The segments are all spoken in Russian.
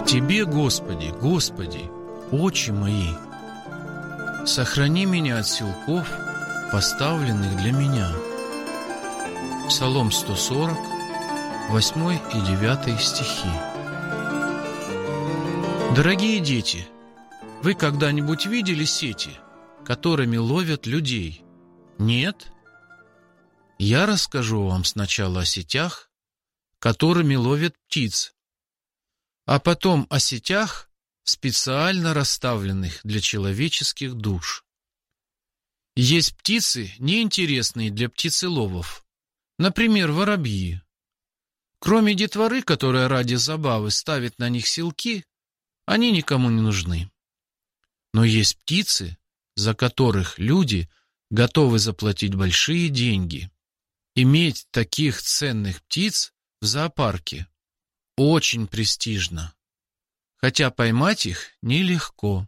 Тебе, Господи, Господи, очи мои, сохрани меня от силков, поставленных для меня. Псалом 140, 8 и 9 стихи. Дорогие дети, вы когда-нибудь видели сети, которыми ловят людей? Нет? Я расскажу вам сначала о сетях, которыми ловят птиц, а потом о сетях, специально расставленных для человеческих душ. Есть птицы, неинтересные для птицеловов, например, воробьи. Кроме детворы, которая ради забавы ставит на них силки, они никому не нужны. Но есть птицы, за которых люди готовы заплатить большие деньги. Иметь таких ценных птиц в зоопарке очень престижно, хотя поймать их нелегко.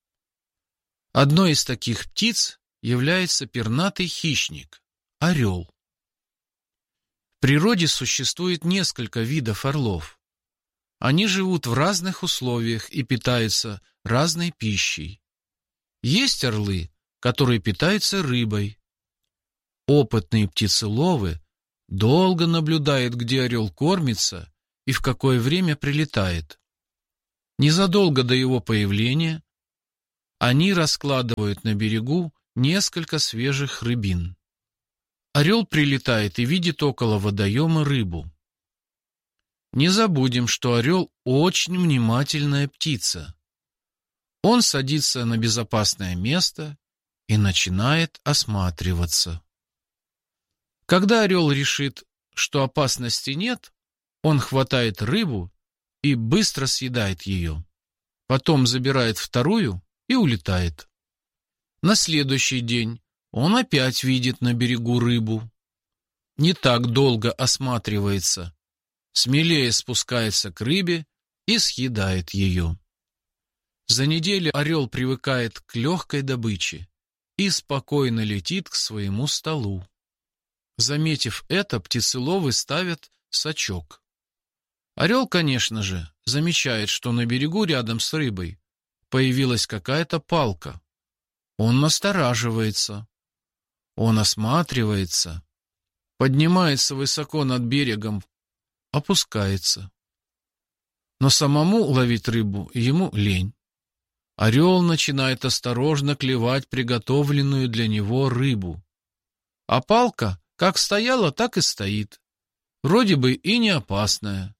Одной из таких птиц является пернатый хищник – орел. В природе существует несколько видов орлов. Они живут в разных условиях и питаются разной пищей. Есть орлы, которые питаются рыбой. Опытные птицеловы долго наблюдают, где орел кормится и в какое время прилетает. Незадолго до его появления они раскладывают на берегу несколько свежих рыбин. Орел прилетает и видит около водоема рыбу. Не забудем, что орел очень внимательная птица. Он садится на безопасное место и начинает осматриваться. Когда орел решит, что опасности нет, он хватает рыбу и быстро съедает ее. Потом забирает вторую и улетает. На следующий день он опять видит на берегу рыбу. Не так долго осматривается, смелее спускается к рыбе и съедает ее. За неделю орел привыкает к легкой добыче и спокойно летит к своему столу. Заметив это, птицеловы ставят сачок. Орел, конечно же, замечает, что на берегу рядом с рыбой появилась какая-то палка. Он настораживается. Он осматривается, поднимается высоко над берегом, опускается. Но самому ловить рыбу ему лень. Орел начинает осторожно клевать приготовленную для него рыбу. А палка как стояла, так и стоит. Вроде бы и не опасная.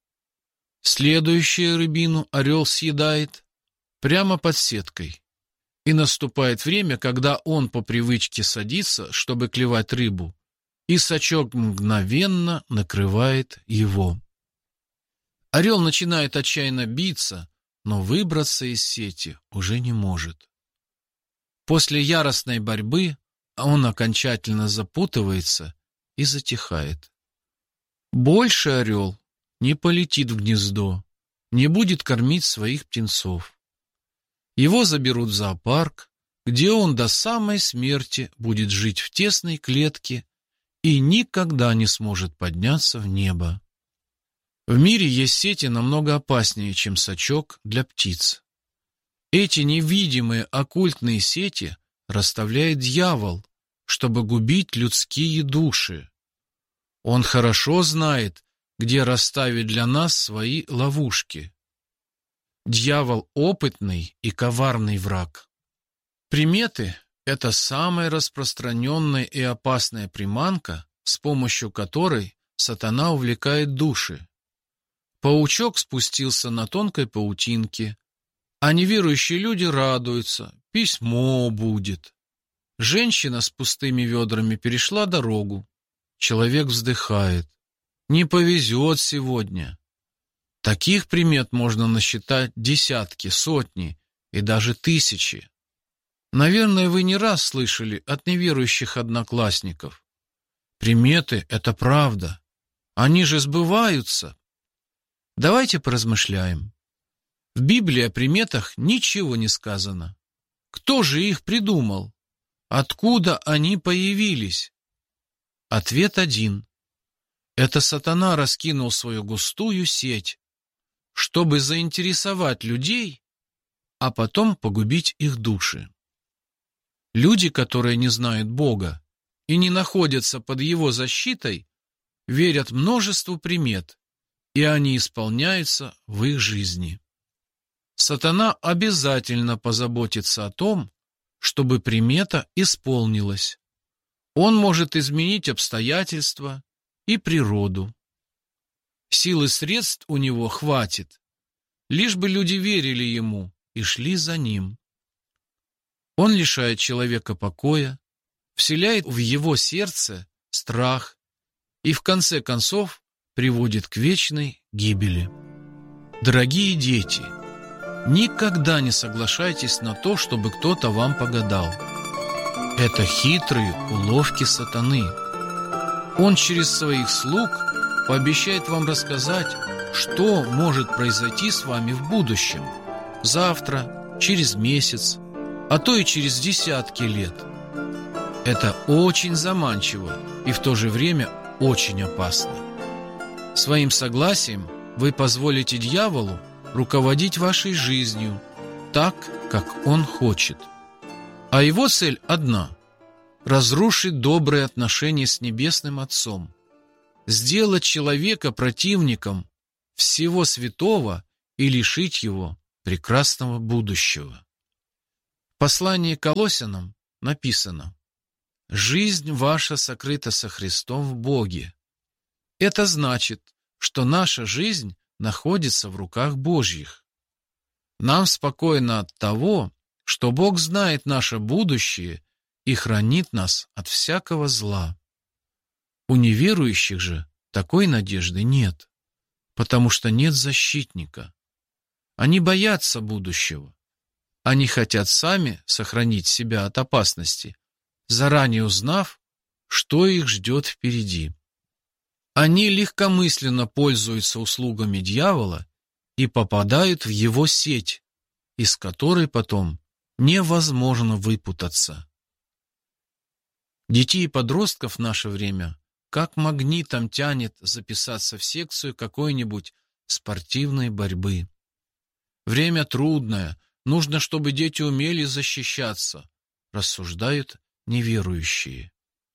Следующую рыбину орел съедает прямо под сеткой. И наступает время, когда он по привычке садится, чтобы клевать рыбу, и сачок мгновенно накрывает его. Орел начинает отчаянно биться, но выбраться из сети уже не может. После яростной борьбы он окончательно запутывается и затихает. Больше орел не полетит в гнездо, не будет кормить своих птенцов. Его заберут в зоопарк, где он до самой смерти будет жить в тесной клетке и никогда не сможет подняться в небо. В мире есть сети намного опаснее, чем сачок для птиц. Эти невидимые оккультные сети расставляет дьявол, чтобы губить людские души. Он хорошо знает, где расставить для нас свои ловушки. Дьявол – опытный и коварный враг. Приметы – это самая распространенная и опасная приманка, с помощью которой сатана увлекает души. Паучок спустился на тонкой паутинке, а неверующие люди радуются – письмо будет. Женщина с пустыми ведрами перешла дорогу. Человек вздыхает. Не повезет сегодня. Таких примет можно насчитать десятки, сотни и даже тысячи. Наверное, вы не раз слышали от неверующих одноклассников. Приметы – это правда. Они же сбываются. Давайте поразмышляем. В Библии о приметах ничего не сказано. Кто же их придумал? Откуда они появились? Ответ один. Это сатана раскинул свою густую сеть, чтобы заинтересовать людей, а потом погубить их души. Люди, которые не знают Бога и не находятся под Его защитой, верят множеству примет, и они исполняются в их жизни. Сатана обязательно позаботится о том, чтобы примета исполнилась. Он может изменить обстоятельства и природу. Сил и средств у него хватит, лишь бы люди верили ему и шли за ним. Он лишает человека покоя, вселяет в его сердце страх и в конце концов приводит к вечной гибели. Дорогие дети, никогда не соглашайтесь на то, чтобы кто-то вам погадал. Это хитрые уловки сатаны. Он через своих слуг пообещает вам рассказать, что может произойти с вами в будущем, завтра, через месяц, а то и через десятки лет. Это очень заманчиво и в то же время очень опасно. Своим согласием вы позволите дьяволу руководить вашей жизнью так, как он хочет. А его цель одна – разрушить добрые отношения с Небесным Отцом, сделать человека противником всего святого и лишить его прекрасного будущего. В послании к Колоссянам написано: «Жизнь ваша сокрыта со Христом в Боге». Это значит, что наша жизнь находится в руках Божьих. Нам спокойно от того, что Бог знает наше будущее и хранит нас от всякого зла. У неверующих же такой надежды нет, потому что нет защитника. Они боятся будущего. Они хотят сами сохранить себя от опасности, заранее узнав, что их ждет впереди. Они легкомысленно пользуются услугами дьявола и попадают в его сеть, из которой потом невозможно выпутаться. Детей и подростков в наше время как магнитом тянет записаться в секцию какой-нибудь спортивной борьбы. Время трудное, нужно, чтобы дети умели защищаться, рассуждают неверующие.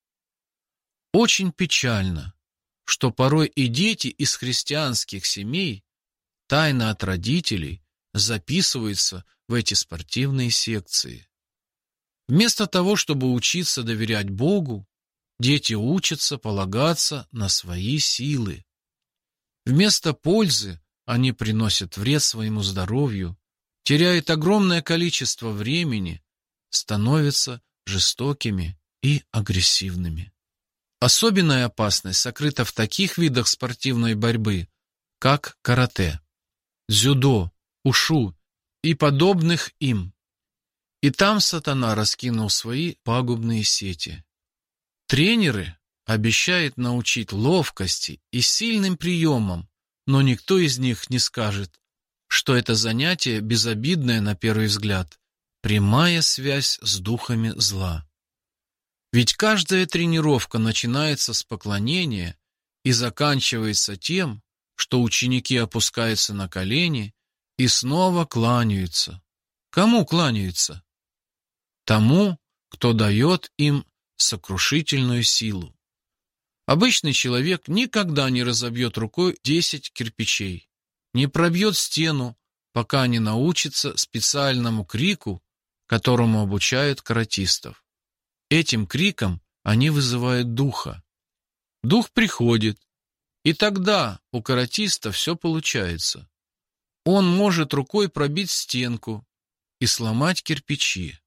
Очень печально, что порой и дети из христианских семей тайно от родителей записываются в эти спортивные секции. Вместо того, чтобы учиться доверять Богу, дети учатся полагаться на свои силы. Вместо пользы они приносят вред своему здоровью, теряют огромное количество времени, становятся жестокими и агрессивными. Особенная опасность сокрыта в таких видах спортивной борьбы, как карате, дзюдо, ушу и подобных им. И там сатана раскинул свои пагубные сети. Тренеры обещают научить ловкости и сильным приемам, но никто из них не скажет, что это занятие безобидное на первый взгляд, прямая связь с духами зла. Ведь каждая тренировка начинается с поклонения и заканчивается тем, что ученики опускаются на колени и снова кланяются. Кому кланяются? Тому, кто дает им сокрушительную силу. Обычный человек никогда не разобьет рукой 10 кирпичей, не пробьет стену, пока не научится специальному крику, которому обучают каратистов. Этим криком они вызывают духа. Дух приходит, и тогда у каратиста все получается. Он может рукой пробить стенку и сломать кирпичи.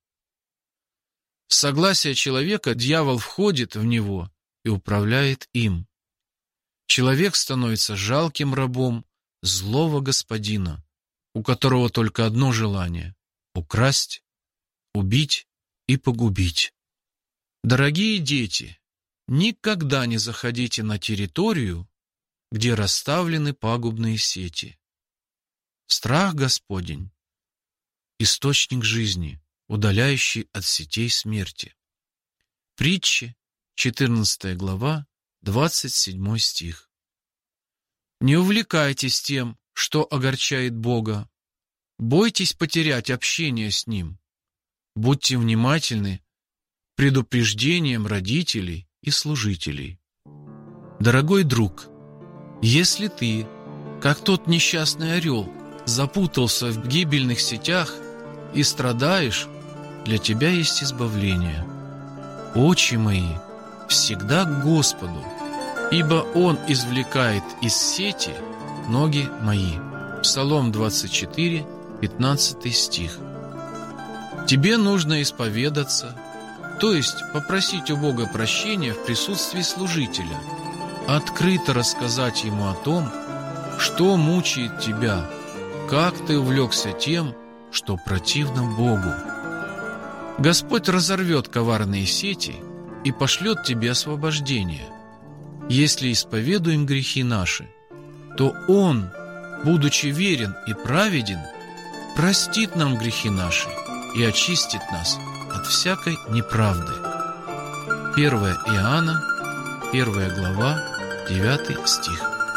С согласия человека дьявол входит в него и управляет им. Человек становится жалким рабом злого господина, у которого только одно желание – украсть, убить и погубить. Дорогие дети, никогда не заходите на территорию, где расставлены пагубные сети. Страх Господень – источник жизни, удаляющий от сетей смерти. Притчи, 14 глава, 27 стих. Не увлекайтесь тем, что огорчает Бога. Бойтесь потерять общение с Ним. Будьте внимательны к предупреждениям родителей и служителей. Дорогой друг, если ты, как тот несчастный орел, запутался в гибельных сетях и страдаешь, для тебя есть избавление. Очи мои всегда к Господу, ибо Он извлекает из сети ноги мои. Псалом 24, 15 стих. Тебе нужно исповедаться, то есть попросить у Бога прощения в присутствии служителя, открыто рассказать Ему о том, что мучает тебя, как ты увлекся тем, что противно Богу. Господь разорвет коварные сети и пошлет тебе освобождение. Если исповедуем грехи наши, то Он, будучи верен и праведен, простит нам грехи наши и очистит нас от всякой неправды. 1 Иоанна, 1 глава, 9 стих.